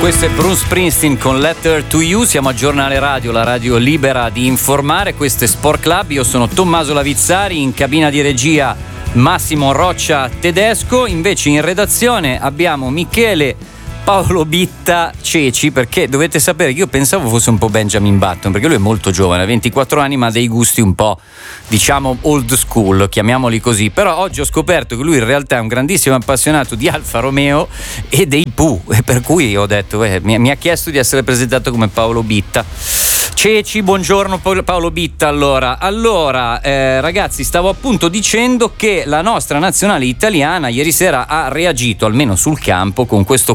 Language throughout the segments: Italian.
Questo è Bruce Springsteen con Letter to You. Siamo a Giornale Radio, la radio libera di informare. Questo è Sport Club. Io sono Tommaso Lavizzari, in cabina di regia Massimo Roccia Tedesco. Invece in redazione abbiamo Michele Paolo Bitta Ceci, perché dovete sapere che io pensavo fosse un po' Benjamin Button, perché lui è molto giovane, ha 24 anni, ma ha dei gusti un po', diciamo, old school, chiamiamoli così. Però oggi ho scoperto che lui in realtà è un grandissimo appassionato di Alfa Romeo e dei Pooh, e per cui ho detto mi ha chiesto di essere presentato come Paolo Bitta Ceci. Buongiorno Paolo Bitta. Allora ragazzi, stavo appunto dicendo che la nostra nazionale italiana ieri sera ha reagito, almeno sul campo, con questo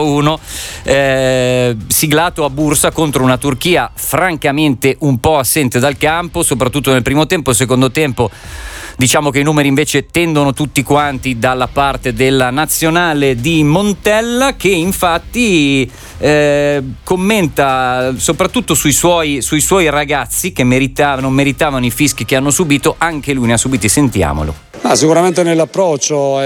4-1 siglato a Bursa contro una Turchia francamente un po' assente dal campo, soprattutto nel primo tempo. Secondo tempo diciamo che i numeri invece tendono tutti quanti dalla parte della nazionale di Montella, che infatti commenta soprattutto sui suoi ragazzi che non meritavano i fischi che hanno subito. Anche lui ne ha subiti, sentiamolo. Sicuramente nell'approccio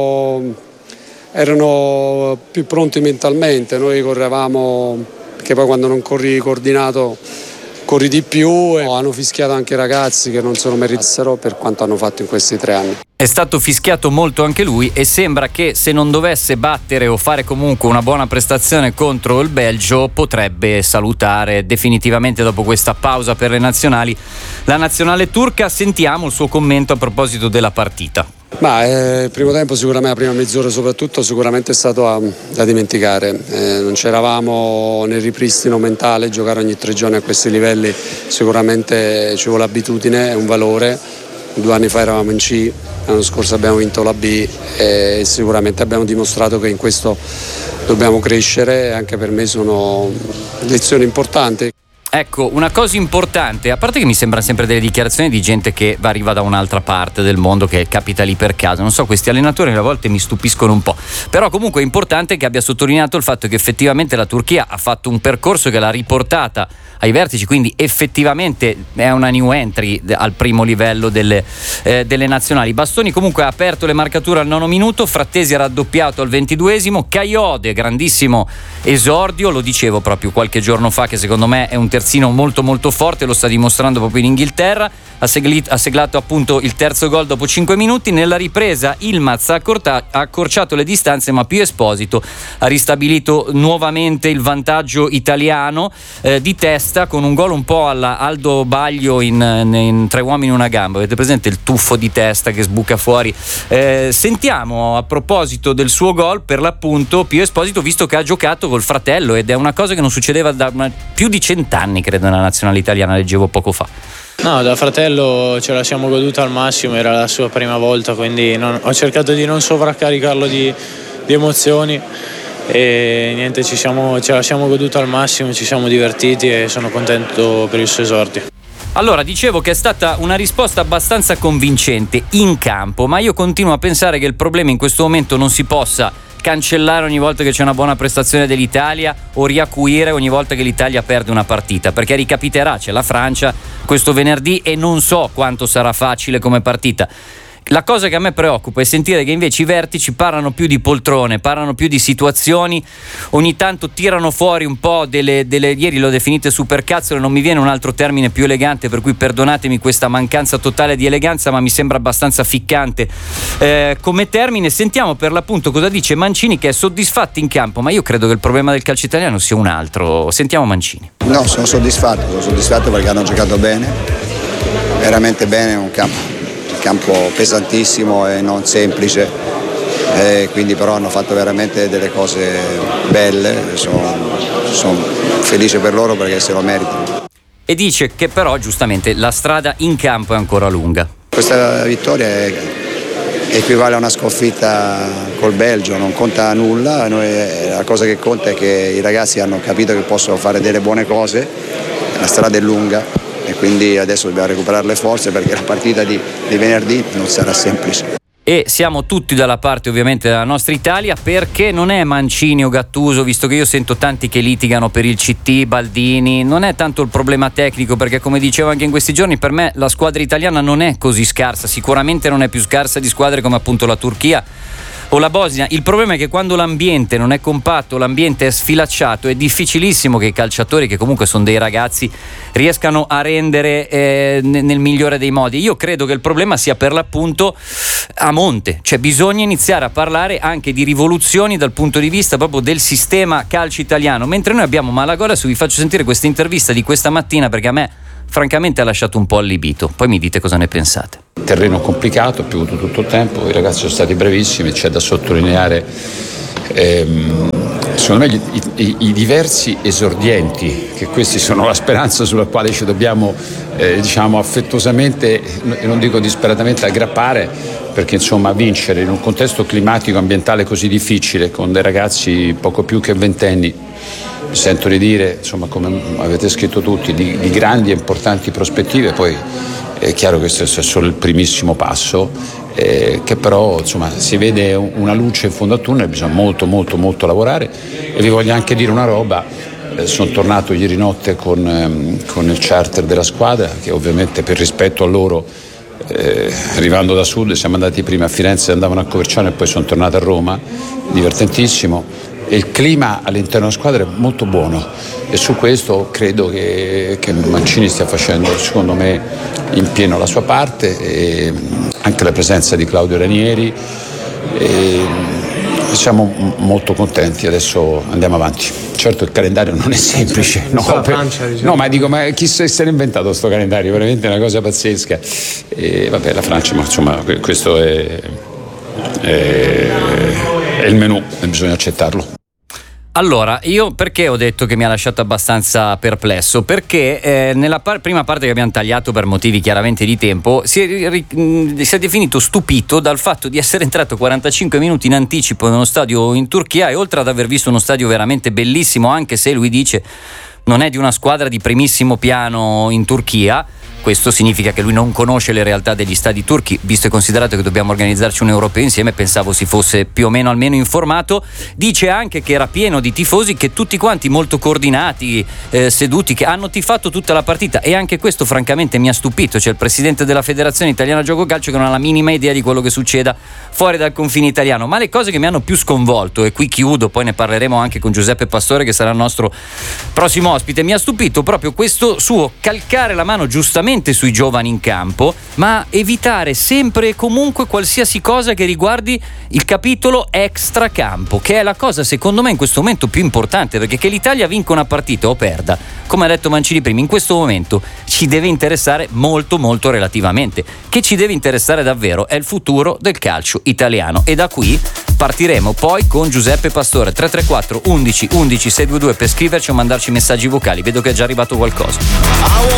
erano più pronti mentalmente. Noi correvamo, perché poi quando non corri coordinato corri di più, e hanno fischiato anche i ragazzi che non se lo meritassero per quanto hanno fatto in questi 3 anni. È stato fischiato molto anche lui, e sembra che se non dovesse battere o fare comunque una buona prestazione contro il Belgio potrebbe salutare definitivamente, dopo questa pausa per le nazionali, la nazionale turca. Sentiamo il suo commento a proposito della partita. Il primo tempo sicuramente, la prima mezz'ora soprattutto, sicuramente è stato da dimenticare. Non c'eravamo nel ripristino mentale. Giocare ogni 3 giorni a questi livelli sicuramente ci vuole abitudine, è un valore. 2 anni fa eravamo in C, l'anno scorso abbiamo vinto la B, e sicuramente abbiamo dimostrato che in questo dobbiamo crescere. Anche per me sono lezioni importanti. Ecco, una cosa importante, a parte che mi sembra sempre delle dichiarazioni di gente che arriva da un'altra parte del mondo, che capita lì per caso, non so, questi allenatori a volte mi stupiscono un po', però comunque è importante che abbia sottolineato il fatto che effettivamente la Turchia ha fatto un percorso che l'ha riportata ai vertici, quindi effettivamente è una new entry al primo livello delle nazionali. Bastoni comunque ha aperto le marcature al 9° minuto, Frattesi ha raddoppiato al 22°, Kayode, grandissimo esordio, lo dicevo proprio qualche giorno fa che secondo me è un terzino molto molto forte, lo sta dimostrando proprio in Inghilterra. Ha seglato appunto il terzo gol dopo 5 minuti. Nella ripresa Yilmaz ha accorciato le distanze, ma più Esposito ha ristabilito nuovamente il vantaggio italiano di testa, con un gol un po' alla Aldo Baglio in 3 uomini una gamba. Avete presente il tuffo di testa che sbuca fuori? Sentiamo a proposito del suo gol, per l'appunto, Pio Esposito, visto che ha giocato col fratello, ed è una cosa che non succedeva da più di 100 anni, credo, nella nazionale italiana, leggevo poco fa. No, da fratello ce la siamo goduta al massimo, era la sua prima volta, quindi ho cercato di non sovraccaricarlo di emozioni, e niente, ce la siamo goduta al massimo, ci siamo divertiti e sono contento per il suo esordio. Allora, dicevo che è stata una risposta abbastanza convincente in campo, ma io continuo a pensare che il problema in questo momento non si possa cancellare ogni volta che c'è una buona prestazione dell'Italia o riacuire ogni volta che l'Italia perde una partita, perché ricapiterà, c'è la Francia questo venerdì e non so quanto sarà facile come partita. La cosa che a me preoccupa è sentire che invece i vertici parlano più di poltrone, parlano più di situazioni, ogni tanto tirano fuori un po' delle ieri l'ho definite supercazzole, non mi viene un altro termine più elegante, per cui perdonatemi questa mancanza totale di eleganza, ma mi sembra abbastanza ficcante come termine. Sentiamo per l'appunto cosa dice Mancini, che è soddisfatto in campo, ma io credo che il problema del calcio italiano sia un altro. Sentiamo Mancini. No, sono soddisfatto perché hanno giocato bene, veramente bene, un campo pesantissimo e non semplice, quindi però hanno fatto veramente delle cose belle, sono felice per loro perché se lo meritano. E dice che però giustamente la strada in campo è ancora lunga. Questa vittoria equivale a una sconfitta col Belgio, non conta nulla, la cosa che conta è che i ragazzi hanno capito che possono fare delle buone cose, la strada è lunga e quindi adesso dobbiamo recuperare le forze, perché la partita di venerdì non sarà semplice. E siamo tutti dalla parte ovviamente della nostra Italia, perché non è Mancini o Gattuso, visto che io sento tanti che litigano per il CT, Baldini, non è tanto il problema tecnico, perché come dicevo anche in questi giorni, per me la squadra italiana non è così scarsa, sicuramente non è più scarsa di squadre come appunto la Turchia o la Bosnia. Il problema è che quando l'ambiente non è compatto, l'ambiente è sfilacciato, è difficilissimo che i calciatori, che comunque sono dei ragazzi, riescano a rendere nel migliore dei modi. Io credo che il problema sia per l'appunto a monte, cioè bisogna iniziare a parlare anche di rivoluzioni dal punto di vista proprio del sistema calcio italiano, mentre noi abbiamo Malagola. Vi faccio sentire questa intervista di questa mattina perché a me francamente ha lasciato un po' allibito, poi mi dite cosa ne pensate. Terreno complicato, ha piovuto tutto il tempo, i ragazzi sono stati brevissimi, c'è da sottolineare secondo me i diversi esordienti, che questi sono la speranza sulla quale ci dobbiamo diciamo affettuosamente, e non dico disperatamente, aggrappare, perché insomma vincere in un contesto climatico ambientale così difficile con dei ragazzi poco più che ventenni, mi sento di dire, insomma, come avete scritto tutti, di grandi e importanti prospettive. Poi è chiaro che questo è solo il primissimo passo, che però insomma si vede una luce in fondo al tunnel, bisogna molto lavorare. E vi voglio anche dire una roba, sono tornato ieri notte con il charter della squadra, che ovviamente per rispetto a loro, arrivando da sud siamo andati prima a Firenze, andavano a Coverciano e poi sono tornato a Roma, divertentissimo. E il clima all'interno della squadra è molto buono e su questo credo che Mancini stia facendo, secondo me, in pieno la sua parte, e anche la presenza di Claudio Ranieri, e siamo molto contenti. Adesso andiamo avanti. Certo il calendario non è semplice, no, ma dico, ma chi se l'ha inventato questo calendario? Veramente una cosa pazzesca. E vabbè, la Francia, ma insomma questo è il menù e bisogna accettarlo. Allora, io perché ho detto che mi ha lasciato abbastanza perplesso? Perché nella prima parte che abbiamo tagliato per motivi chiaramente di tempo si è definito stupito dal fatto di essere entrato 45 minuti in anticipo in uno stadio in Turchia, e oltre ad aver visto uno stadio veramente bellissimo, anche se lui dice non è di una squadra di primissimo piano in Turchia. Questo significa che lui non conosce le realtà degli stadi turchi, visto e considerato che dobbiamo organizzarci un europeo insieme. Pensavo si fosse più o meno almeno informato. Dice anche che era pieno di tifosi, che tutti quanti molto coordinati, seduti, che hanno tifato tutta la partita, e anche questo francamente mi ha stupito. C'è il presidente della Federazione Italiana Gioco Calcio che non ha la minima idea di quello che succeda fuori dal confine italiano. Ma le cose che mi hanno più sconvolto, e qui chiudo, poi ne parleremo anche con Giuseppe Pastore che sarà il nostro prossimo ospite, mi ha stupito proprio questo suo calcare la mano giustamente sui giovani in campo, ma evitare sempre e comunque qualsiasi cosa che riguardi il capitolo extracampo, che è la cosa secondo me in questo momento più importante, perché che l'Italia vinca una partita o perda, come ha detto Mancini prima, in questo momento ci deve interessare molto relativamente. Che ci deve interessare davvero è il futuro del calcio italiano, e da qui partiremo poi con Giuseppe Pastore. 334 11 11 622 per scriverci o mandarci messaggi vocali. Vedo che è già arrivato qualcosa.